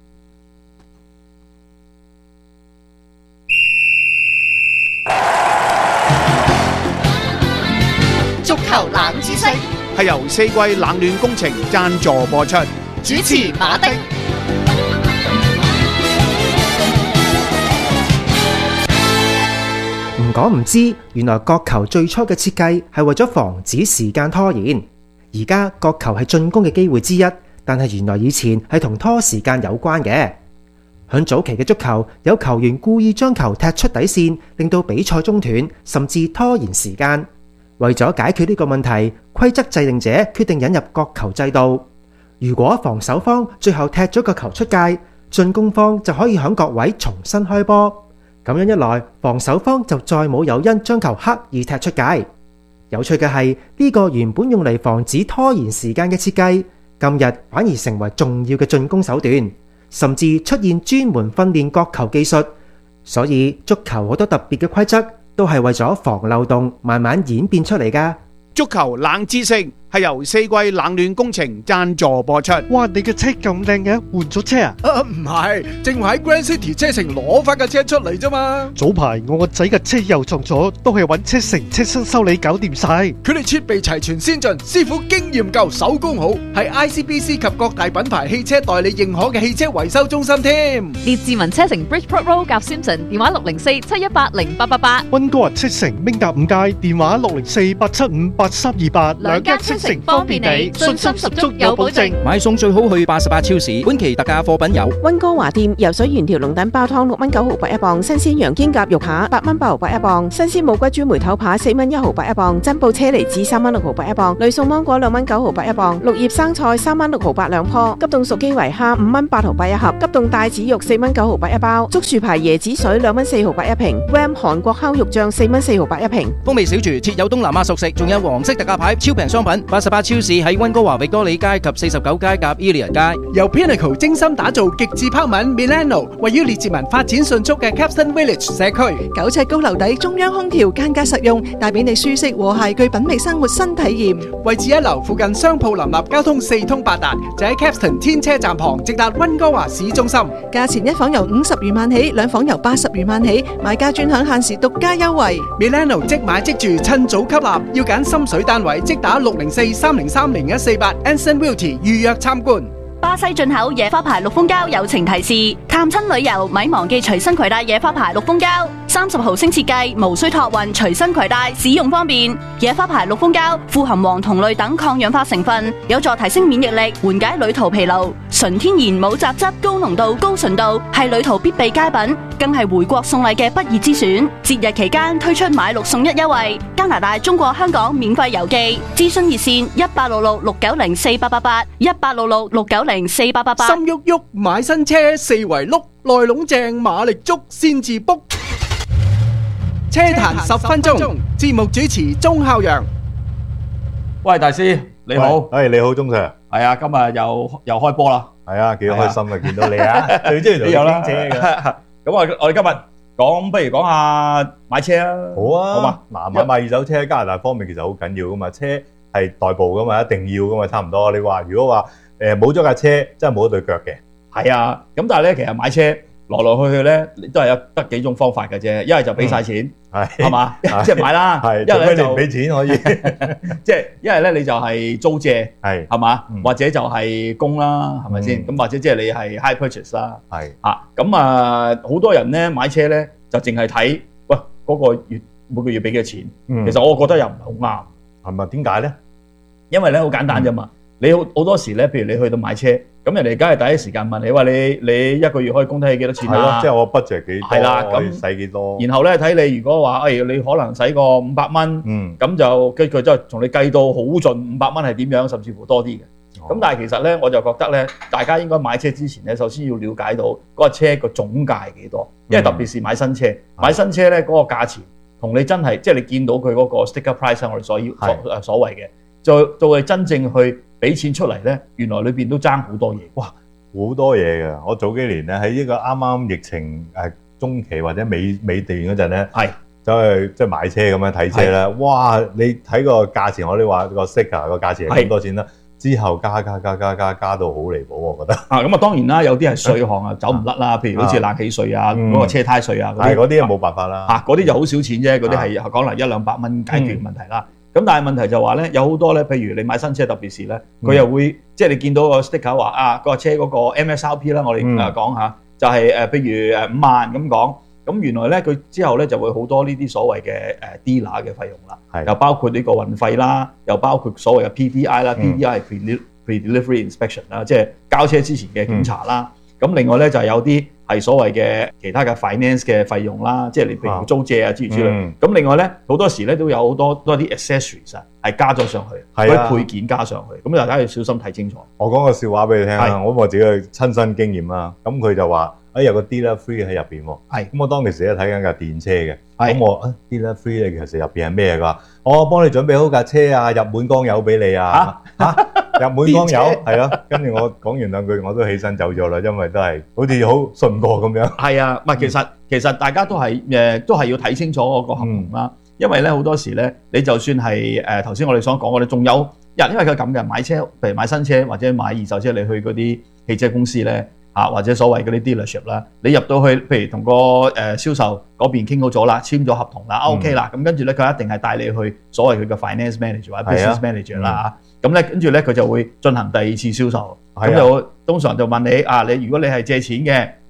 足球冷知識係由四季冷暖工程贊助播出， 主持馬丁。 唔講唔知，原來角球最初嘅設計係為咗防止時間拖延。而家角球係進攻嘅機會之一，但係原來以前係同拖時間有關嘅。響早期嘅足球，有球員故意將球踢出底線，令到比賽中斷，甚至拖延時間。為咗解決呢個問題，規則制定者決定引入角球制度。如果防守方最後踢咗個球出界，進攻方就可以響角位重新開波。咁樣一來，防守方就再冇誘因將球刻意踢出界。有趣嘅係，呢個原本用嚟防止拖延時間嘅設計，今日反而成為重要嘅進攻手段，甚至出現專門訓練角球技術。所以足球好多特別嘅規則都係為咗防漏洞慢慢演變出嚟㗎。 足球冷知識係由四季冷暖工程贊助播出。 哇！你嘅車咁靚嘅，換咗車啊？ 啊，唔係，正話喺 Grand City 車城攞翻架車出嚟啫嘛。 早排我個仔嘅車又撞咗，都係揾車城車身修理搞掂晒。 佢哋設備齊全先進，師傅經驗夠，手工好，係 I C B C 及各大品牌汽車代理認可嘅汽車維修中心添。 列治文車城 Bridgeport Road 夾 Simpson， 電話六零四七一八零八八八。 溫哥華車城明達五街，電話六零四八七五八三二八。 兩間車誠方便你，信心十足有保證。 買餸最好去八十八超市，本期特價貨品有溫哥華店游水原條龍躉包湯六蚊九毫八一磅，新鮮羊肩胛肉扒八蚊八毫八一磅，新鮮冇骨豬梅頭扒四蚊一毫八一磅，珍寶車厘子三蚊六毫八一磅，呂宋芒果兩蚊九毫八一磅，綠葉生菜三蚊六毫八兩棵，急凍熟基圍蝦五蚊八毫八一盒，急凍帶子肉四蚊九毫八一包，竹樹牌椰子水兩蚊四毫八一瓶 ，Ram 韓國烤肉醬四蚊四毫八一瓶。 風味小廚設有東南亞熟食，仲有黃色特價牌超平商品。八十八超市喺溫哥華域多利街及四十九街夾 Ilian 街。 由 Pinnacle 精心打造極致拋文 Milano， 位於列治文發展迅速嘅 Capstan Village 社區， 九尺高樓底中央空調，間隔實用，帶俾你舒適和諧具品味生活新體驗。 位置一樓，附近商鋪林立，交通四通八達，就喺 Capstan 天車站旁，直達溫哥華市中心。 價錢一房由五十餘萬起，兩房由八十餘萬起，買家專享限時獨家優惠。 Milano 即買即住，趁早吸納，要揀深水單位，即打六零四三零三零一四八 Anson Realty 預約參觀。 巴西進口野花牌綠蜂膠友情提示：探親旅遊咪忘記隨身攜帶野花牌綠蜂膠，三十毫升設計，無需託運，隨身攜帶，使用方便。野花牌綠蜂膠富含黃酮類等抗氧化成分，有助提升免疫力，緩解旅途疲勞。純天然冇雜質，高濃度、高純度，係旅途必備佳品，更係回國送禮嘅不二之選。節日期間推出買六送一優惠，加拿大、中國香港免費郵寄。諮詢熱線一八六六六九零四八八八一八六六六九零四八八八。 心喐喐買新車，四圍碌，內籠正馬力足先至 book。車壇十分鐘，節目主持鐘孝陽。 喂，大師你好， 誒你好，鐘 Sir。 係啊，今日又又開波啦。 係啊，幾開心啊，見到你啊，最中意同你傾車嘅。 咁我我哋今日講，不如講下買車啊。 好啊， 好嘛。 嗱，買賣二手車喺加拿大方面其實好緊要噶嘛，車係代步噶嘛，一定要噶嘛，差唔多。你話如果話誒冇咗架車，真係冇咗對腳嘅。 係啊，咁但係咧，其實買車來來去去咧，都係有得幾種方法嘅啫。一係就俾晒錢，係係嘛，即係買啦。 係， 一係咧就你唔俾錢可以， 即係一係咧你就係租借， 係係嘛，或者就係供啦，係咪先？咁或者即係你係 high purchase 啦， 係啊。咁啊，好多人咧買車咧就淨係睇喂嗰個月每個月俾幾多錢。其實我覺得又唔係好啱， 係咪？點解咧？ 因為咧好簡單啫嘛。你好好多時咧，譬如你去到買車，咁人哋梗係第一時間問你話你你一個月可以供得起幾多錢啊？ 即係我 budget 幾多？ 係啦， 咁使幾多？ 然後咧睇你如果話誒、哎，你可能使個五百蚊， 嗯， 咁就跟住之後同你計到好盡五百蚊係點樣，甚至乎多啲嘅。咁、哦、但係其實咧，我就覺得咧，大家應該買車之前咧，首先要了解到嗰個車個總價係幾多，因為特別是買新車，嗯、買新車咧嗰、那個價錢同你真係即係你見到佢嗰個 sticker price 我哋所要所誒所謂嘅，就就係真正去。俾錢出嚟咧，原來裏邊都爭好多嘢。 哇，好多嘢嘅。我早幾年咧喺呢個啱啱疫情誒中期或者尾尾段嗰陣咧， 係走去即係買車咁樣睇車啦。哇！你睇個價錢，我哋話個 sticker 個價錢係幾多錢啦？之後加加加加加加到好離譜，我覺得。 啊，咁啊當然啦，有啲係稅項啊走唔甩啦，譬如好似冷氣稅啊、嗰、嗯、個車胎稅啊， 係嗰啲冇辦法啦。 嚇，嗰啲就好少錢啫，嗰啲係講嚟一兩百蚊解決問題啦。咁、嗯、但係問題就話咧，有好多咧，譬如你買新車，特別是咧，佢又會、嗯、即係你見到個 sticker 話啊，個車嗰個 M S R P 啦，我哋誒講下，就係、是、誒，譬如誒五萬咁講，咁原來咧佢之後咧就會好多呢啲所謂嘅誒 dealer 嘅費用啦，又包括呢個運費啦，又包括所謂嘅 P D I 啦、嗯、，P D I 係 pre pre-delivery inspection 啦，即係交車之前嘅檢查啦。咁、嗯、另外咧就係有啲係所謂嘅其他嘅 finance 嘅費用啦，即係你譬如租借啊諸如此類。咁、嗯、另外咧好多時咧都有好多都係啲 accessories 啊，係加咗上去，嗰啲配件加上去。咁大家要小心睇清楚。 我講個笑話俾你聽啦，我我自己嘅親身經驗啦。咁佢就話：哎，有個 dealer free 喺入邊喎。係。咁我當其時咧睇緊架電車嘅。咁我啊 dealer free 咧其實入邊係咩㗎？我幫你準備好架車啊，入滿缸油俾你啊。嚇、啊！入滿缸油係咯，跟住我講完兩句，我都起身走咗啦，因為都係好似好順過咁樣。 係啊，唔係其實其實大家都係誒都係要睇清楚嗰個合同啦，嗯、因為咧好多時咧，你就算係誒頭先我哋所講嘅，仲有人，因為佢咁嘅買車，譬如買新車或者買二手車，你去嗰啲汽車公司咧啊，或者所謂嗰啲 dealership 啦，你入到去，譬如同個誒銷售嗰邊傾好咗啦，簽咗合同啦、嗯、，OK 啦，咁跟住咧佢一定係帶你去所謂佢嘅 finance manager 或者 business manager 啦嚇。咁咧，跟住咧，佢就會進行第二次銷售。咁就通常就問你啊，你如果你係借錢嘅，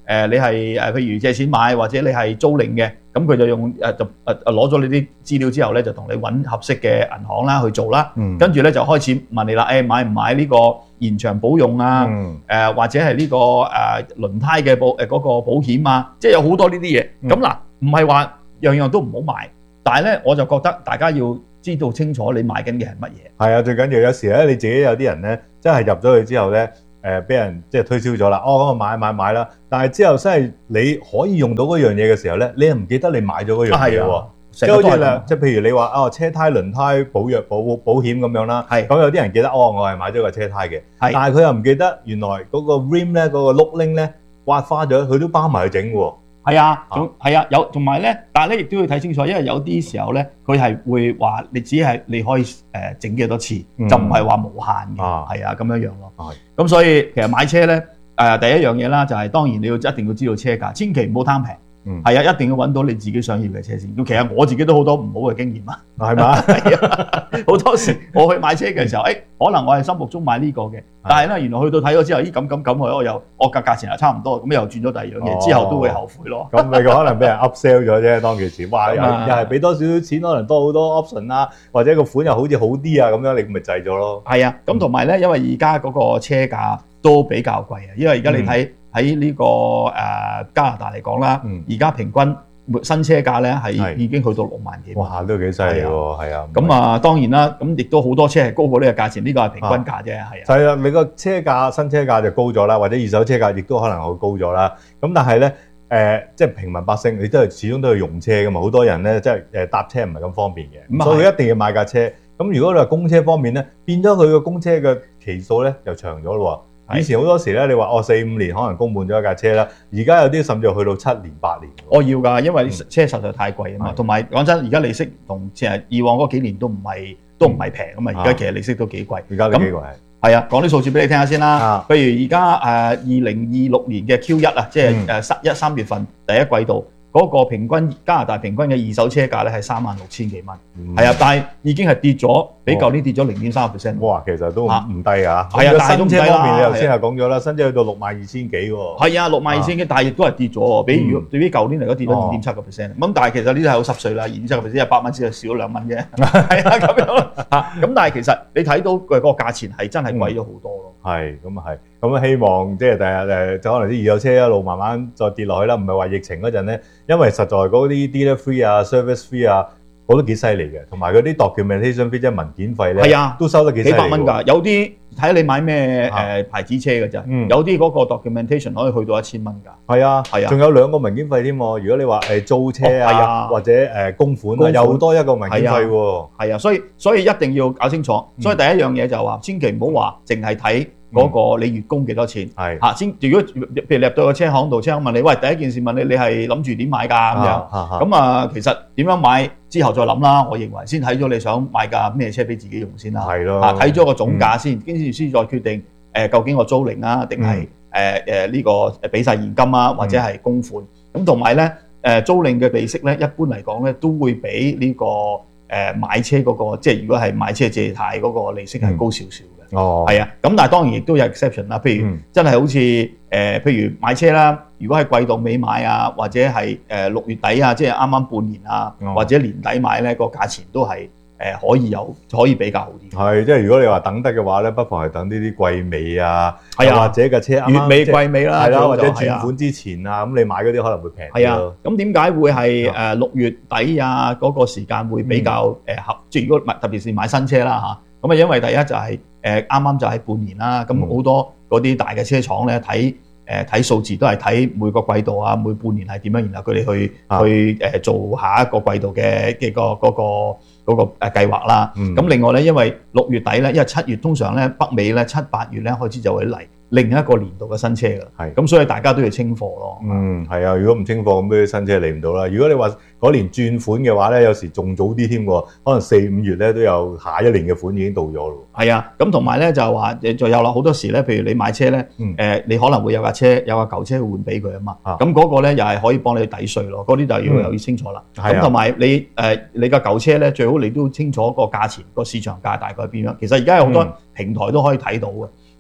誒你係誒譬如借錢買或者你係租賃嘅，咁佢就用誒就誒誒攞咗你啲資料之後咧，就同你揾合適嘅銀行啦去做啦。 嗯跟住咧就開始問你啦，誒買唔買呢個延長保用啊？誒、 嗯呃、或者係呢、這個誒、呃、輪胎嘅保誒嗰個保險啊，即係有好多呢啲嘢。咁嗱、唔係話樣樣都唔好買，但係咧我就覺得大家要知道清楚你買緊嘅係乜嘢。 係啊，最緊要有時咧你自己有啲人咧，真係入咗去之後咧，誒俾人即係推銷咗啦。哦，咁我買買買啦，但係之後真係你可以用到嗰樣嘢嘅時候咧，你又唔記得你買咗嗰樣嘢喎。即係好似啦，即係譬如你話哦，車胎、輪胎保約保保險咁樣啦，咁有啲人記得哦，我係買咗個車胎嘅，但係佢又唔記得原來嗰個 rim 咧，嗰個碌鈴咧刮花咗，佢都包埋去整喎。 係啊，仲係啊，有同埋咧，但係咧亦都要睇清楚，因為有啲時候咧，佢係會話你只係你可以誒整幾多次， 嗯就唔係話無限嘅，係啊咁樣樣咯。 係， 咁所以其實買車咧誒第一樣嘢啦，就係當然你要一定要知道車價，千祈唔好貪平。 嗯， 係啊，一定要揾到你自己想要嘅車先。咁其實我自己都好多唔好嘅經驗啊， 係嘛？ 係啊，好多時我去買車嘅時候，誒、可能我係心目中買呢個嘅，但係咧原來去到睇咗之後，咦咁咁咁，我又我價價錢係差唔多，咁又轉咗第二樣嘢，之後都會後悔咯。 咁你可能俾人 upsell 咗啫，當其時，哇！又咁啊又係俾多少少錢，可能多好多 option 啦，或者個款又好似好啲啊，咁樣你咪制咗咯。 係啊，咁同埋咧，因為而家嗰個車價都比較貴啊，因為而家你睇喺呢個誒、呃加拿大嚟講啦，而家、平均新車價咧係已經去到六萬幾蚊。 哇，都幾犀利喎，係啊。 咁啊，當然啦，咁亦都好多車係高過呢個價錢，呢個係平均價啫，係啊。 係啊，你個車價新車價就高咗啦，或者二手車價亦都可能好高咗啦。咁但係咧，誒、即係平民百姓，你都係始終都要用車噶嘛。好多人咧，即係誒搭車唔係咁方便嘅， 咁啊所以佢一定要買架車。咁如果你話公車方面咧，變咗佢個公車嘅期數咧又長咗咯喎。以前好多時咧，你話哦四五年可能供滿咗一架車啦，而家有啲甚至去到七年八年。 我要㗎，因為車實在太貴啊嘛。同埋講真，而家利息同其實以往嗰幾年都唔係都唔係平啊嘛。而家其實利息都幾貴。 而家都幾貴。 係啊，講啲數字俾你聽下先啦。譬如而家誒二零二六年嘅 Q 一啊，即係誒三一三月份第一季度嗰個平均加拿大平均嘅二手車價咧係三萬六千幾蚊。係啊，但係已經係跌咗，比舊年跌咗零點三個 percent。 哇，其實都唔唔低啊。 係啊，但係都唔低啦。 新車方面你頭先係講咗啦，新車去到六萬二千幾喎。 係啊，六萬二千幾，但係亦都係跌咗喎，比如對比舊年嚟講跌咗二點七個 percent。咁但係其實呢啲係好濕碎啦，二點七個 percent 一百蚊只係少咗兩蚊啫。係啊，咁樣咯嚇。咁但係其實你睇到佢個價錢係真係貴咗好多咯。 係，咁啊係，咁希望即係第日誒，就可能啲二手車一路慢慢再跌落去啦。唔係話疫情嗰陣咧，因為實在嗰啲 dealer fee 啊、service fee 啊，我都幾犀利嘅，同埋嗰啲 documentation fee 即係文件費咧， 係啊， 都收得幾犀利幾百蚊㗎。有啲睇下你買咩誒牌子車㗎咋，有啲嗰個 documentation 可以去到一千蚊㗎。 係啊， 係啊， 仲有兩個文件費添喎。如果你話誒租車哦係啊， 啊或者誒供款啊，又多一個文件費喎。 係啊，所以所以一定要搞清楚。所以第一樣嘢就係話，千祈唔好話淨係睇嗰個你月供幾多錢。 係嚇，先如果譬如你入到個車行度，車行問你，喂，第一件事問你，你係諗住點買㗎咁樣？咁啊，其實點樣買之後再諗啦。我認為先睇咗你想買架咩車俾自己用先啦。 係咯。 啊，睇咗個總價先，跟住先再決定誒究竟我租賃啊，定係誒誒呢個誒俾晒現金啊，或者係供款。咁同埋咧誒租賃嘅利息咧，一般嚟講咧都會比呢個誒買車嗰個，即係如果係買車借貸嗰個利息係高少少嘅。 哦， 係啊，咁但係當然亦都有 exception 啦。譬如真係好似誒、呃，譬如買車啦，如果係季度尾買啊，或者係誒六月底啊，即係啱啱半年啊， 哦、 或者年底買咧，個價錢都係誒、呃、可以有可以比較好啲。 係，即係如果你話等得嘅話咧，不妨係等呢啲季尾啊， 係啊或者嘅車啱啱月尾季尾啦， 係啦，或者係啊轉款之前啊，咁你買嗰啲可能會平啲係啊咯。， 咁點解會係誒六月底啊嗰、個時間會比較誒合？即係如果買特別是買新車啦嚇。咁啊，因為第一就係誒啱啱就係半年啦，咁好多嗰啲大嘅車廠咧睇誒睇數字都係睇每個季度啊，每半年係點樣，然後佢哋去、啊、去誒做下一個季度嘅嘅個嗰個嗰個誒計劃啦。咁、嗯、另外咧，因為六月底咧，因為七月通常咧北美咧七八月咧開始就會嚟另一個年度嘅新車㗎。係，咁所以大家都要清貨咯。 嗯，係啊，如果唔清貨咁啲新車嚟唔到啦。如果你話嗰年轉款嘅話咧，有時仲早啲添喎，可能四五月咧都有下一年嘅款已經到咗咯。 係啊，咁同埋咧就係話誒，仲有啦好多時咧，譬如你買車咧，誒、 嗯呃、你可能會有架車有架舊車換俾佢啊嘛，咁嗰個咧又係可以幫你抵稅咯，嗰啲就要又要清楚啦。咁同埋你誒、呃、你架舊車咧，最好你都清楚個價錢個市場價大概係邊樣。其實而家有好多平台都可以睇到嘅。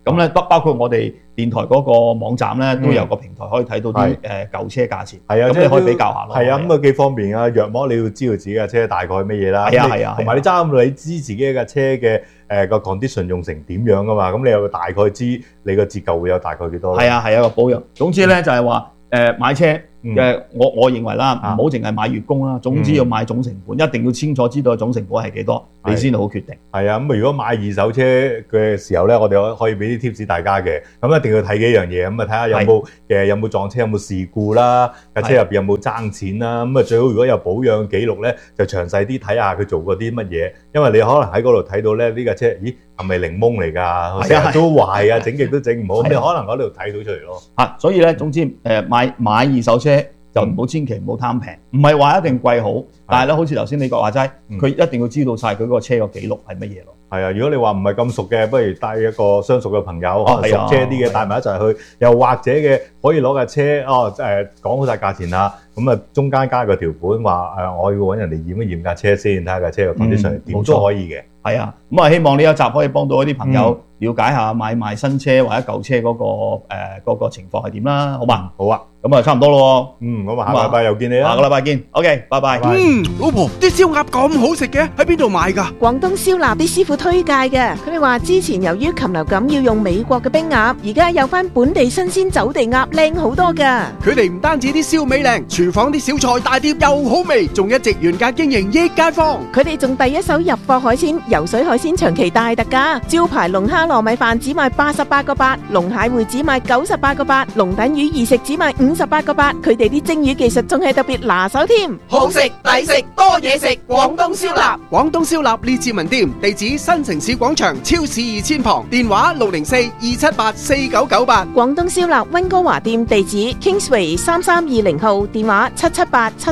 咁咧包包括我哋電台嗰個網站咧，都有個平台可以睇到啲誒舊車價錢。 係啊， 咁你可以比較下咯。 係啊，咁啊幾方便啊！約莫你要知道自己架車大概乜嘢啦。 係啊係啊， 同埋你揸咁你知自己架車嘅誒個 condition 用成點樣噶嘛？咁你又大概知你個折舊會有大概幾多？ 係啊係啊，個保養。總之咧就係話誒買車誒，我我認為啦，唔好淨係買月供啦，總之要買總成本，一定要清楚知道總成本係幾多，你先好決定。 係啊，咁如果買二手車嘅時候咧，我哋可可以俾啲 tips 大家嘅，咁一定要睇幾樣嘢，咁啊睇下有冇嘅有冇撞車，有冇事故啦，架車入邊有冇爭錢啦，咁啊最好如果有保養記錄咧，就詳細啲睇下佢做過啲乜嘢，因為你可能喺嗰度睇到咧呢架車，咦係咪檸檬嚟㗎？成日都壞啊，整極都整唔好，你可能喺度睇到出嚟咯。 啊，所以咧總之誒買買二手車。就唔好千祈唔好貪平，唔係話一定貴好，但係咧好似頭先你講話齋，佢一定要知道晒佢嗰個車個記錄係乜嘢咯。 係啊，如果你話唔係咁熟嘅，不如帶一個相熟嘅朋友，可能熟車啲嘅帶埋一齊去，又或者嘅可以攞架車哦誒講好晒價錢啦，咁啊中間加個條款話誒我要揾人哋驗一驗架車先，睇下架車個 condition點都可以嘅。 係啊，咁啊希望呢一集可以幫到一啲朋友了解下買賣新車或者舊車嗰個誒嗰個情況係點啦，好嘛？ 好啊， 咁啊差唔多咯。 嗯，咁啊下個禮拜又見你啦。 下個禮拜見。OK，拜拜。 嗯，老婆，啲燒鴨咁好食嘅，喺邊度買㗎？ 廣東燒臘啲師傅推介嘅，佢哋話之前由於禽流感要用美國嘅冰鴨，而家有翻本地新鮮走地鴨靚好多㗎。 佢哋唔單止啲燒味靚，廚房啲小菜大碟又好味，仲一直原價經營益街坊。 佢哋仲第一手入貨海鮮，游水海鮮長期大特價，招牌龍蝦糯米飯只賣八十八個八，龍蟹會只賣九十八個八，龍躉魚二食只賣五十八個八。佢哋啲蒸魚技術仲係特別拿手添， 好食抵食多嘢食，廣東燒臘。廣東燒臘列治文店，地址新城市廣場超市二千旁，電話六零四二七八四九九八。 廣東燒臘溫哥華店地址 Kingsway 三三二零號，電話七七八七